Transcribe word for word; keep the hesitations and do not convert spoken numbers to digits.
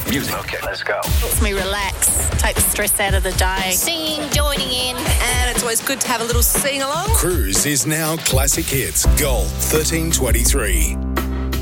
Music. Okay, let's go. Helps me relax, take the stress out of the day. Singing, joining in. And it's always good to have a little sing-along. Cruise is now Classic Hits Gold thirteen twenty-three.